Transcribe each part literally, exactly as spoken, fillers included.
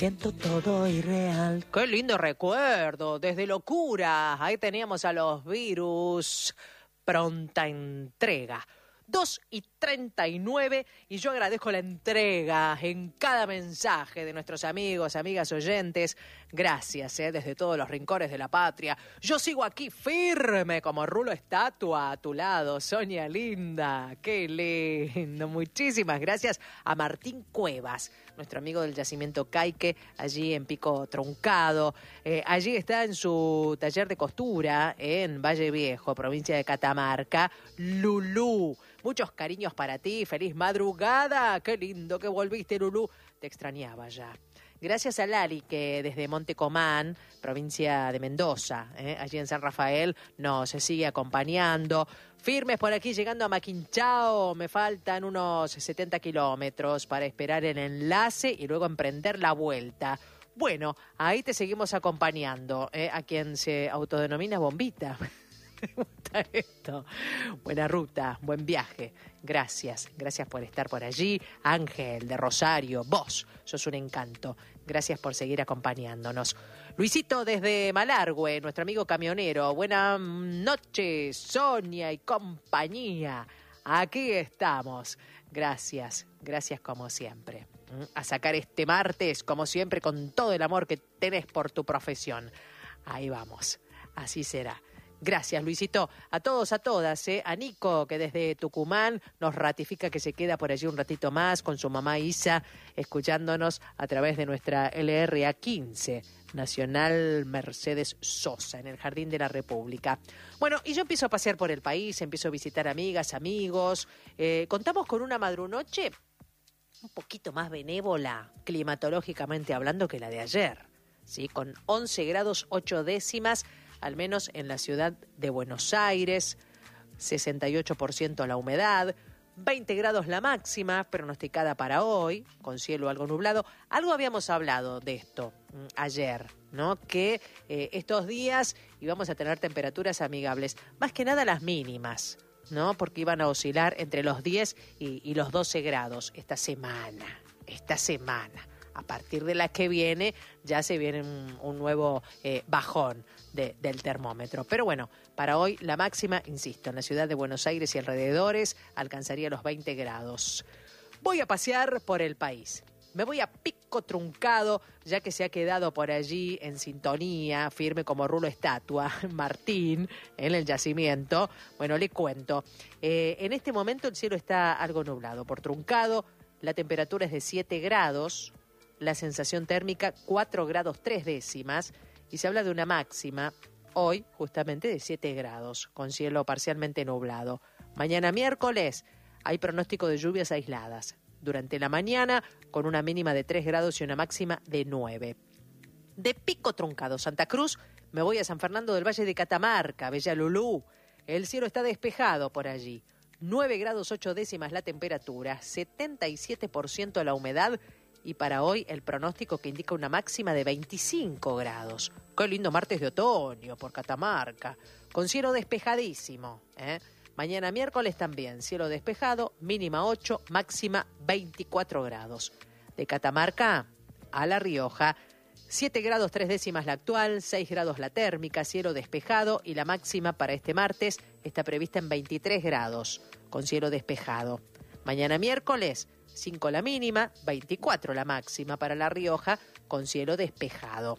Siento todo irreal. Qué lindo recuerdo, desde Locura. Ahí teníamos a los Virus. Pronta entrega. dos y treinta y nueve, y yo agradezco la entrega en cada mensaje de nuestros amigos, amigas oyentes. Gracias, eh, desde todos los rincones de la patria. Yo sigo aquí firme como rulo estatua a tu lado, Sonia linda. Qué lindo. Muchísimas gracias a Martín Cuevas, nuestro amigo del yacimiento Caique, allí en Pico Truncado. Eh, allí está en su taller de costura eh, en Valle Viejo, provincia de Catamarca, Lulú. Muchos cariños para ti, feliz madrugada, qué lindo que volviste, Lulú, te extrañaba ya. Gracias a Lali, que desde Montecomán, provincia de Mendoza, eh, allí en San Rafael, nos sigue acompañando. Firmes por aquí, llegando a Maquinchao, me faltan unos setenta kilómetros para esperar el enlace y luego emprender la vuelta. Bueno, ahí te seguimos acompañando, eh, a quien se autodenomina Bombita. Me gusta esto. Buena ruta, buen viaje. Gracias, gracias por estar por allí. Ángel de Rosario, vos sos un encanto. Gracias por seguir acompañándonos. Luisito desde Malargüe, nuestro amigo camionero. Buenas noches, Sonia y compañía. Aquí estamos. Gracias, gracias como siempre. A sacar este martes, como siempre, con todo el amor que tenés por tu profesión. Ahí vamos, así será. Gracias, Luisito. A todos, a todas, ¿eh? A Nico, que desde Tucumán nos ratifica que se queda por allí un ratito más con su mamá Isa, escuchándonos a través de nuestra L R A quince, Nacional Mercedes Sosa, en el Jardín de la República. Bueno, y yo empiezo a pasear por el país, empiezo a visitar amigas, amigos. Eh, contamos con una madrunoche un poquito más benévola, climatológicamente hablando, que la de ayer, ¿sí? Con once grados ocho décimas, al menos en la ciudad de Buenos Aires, sesenta y ocho por ciento la humedad, veinte grados la máxima, pronosticada para hoy, con cielo algo nublado. Algo habíamos hablado de esto mm, ayer, ¿no? Que eh, estos días íbamos a tener temperaturas amigables, más que nada las mínimas, ¿no? Porque iban a oscilar entre los diez y, y los doce grados esta semana, esta semana. A partir de la que viene ya se viene un, un nuevo eh, bajón de, del termómetro. Pero bueno, para hoy la máxima, insisto, en la ciudad de Buenos Aires y alrededores alcanzaría los veinte grados. Voy a pasear por el país. Me voy a Pico Truncado, ya que se ha quedado por allí en sintonía, firme como rulo estatua, Martín, en el yacimiento. Bueno, le cuento. Eh, en este momento el cielo está algo nublado. Por Truncado, la temperatura es de siete grados. La sensación térmica cuatro grados tres décimas y se habla de una máxima hoy justamente de siete grados con cielo parcialmente nublado. Mañana miércoles hay pronóstico de lluvias aisladas durante la mañana con una mínima de tres grados y una máxima de nueve. De Pico Truncado, Santa Cruz, me voy a San Fernando del Valle de Catamarca, Bella Lulú. El cielo está despejado por allí. nueve grados ocho décimas la temperatura, setenta y siete por ciento la humedad. Y para hoy el pronóstico que indica una máxima de veinticinco grados. Qué lindo martes de otoño por Catamarca, con cielo despejadísimo, ¿eh? Mañana miércoles también, cielo despejado, mínima ocho, máxima veinticuatro grados. De Catamarca a La Rioja, siete grados tres décimas la actual, seis grados la térmica, cielo despejado y la máxima para este martes está prevista en veintitrés grados, con cielo despejado. Mañana miércoles, cinco la mínima, veinticuatro la máxima para La Rioja, con cielo despejado.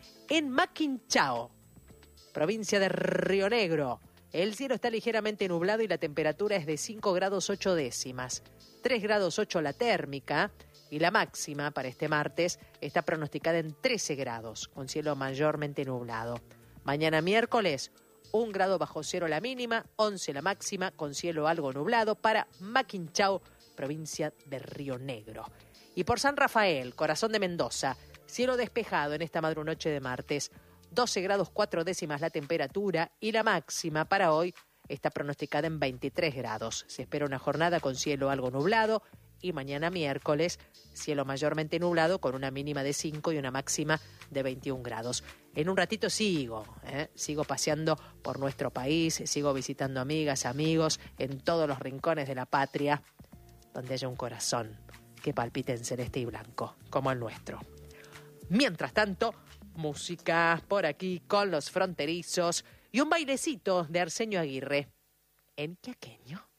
En Maquinchao, provincia de Río Negro, el cielo está ligeramente nublado y la temperatura es de cinco grados ocho décimas, tres grados ocho la térmica y la máxima para este martes está pronosticada en trece grados, con cielo mayormente nublado. Mañana miércoles, un grado bajo cero la mínima, once la máxima, con cielo algo nublado para Maquinchao, provincia de Río Negro. Y por San Rafael, corazón de Mendoza, cielo despejado en esta madrunoche de martes, doce grados cuatro décimas la temperatura y la máxima para hoy está pronosticada en veintitrés grados. Se espera una jornada con cielo algo nublado y mañana miércoles, cielo mayormente nublado con una mínima de cinco y una máxima de veintiún grados. En un ratito sigo, ¿eh? sigo paseando por nuestro país, sigo visitando amigas, amigos en todos los rincones de la patria, donde haya un corazón que palpite en celeste y blanco, como el nuestro. Mientras tanto, música por aquí con los fronterizos y un bailecito de Arsenio Aguirre en quequeño.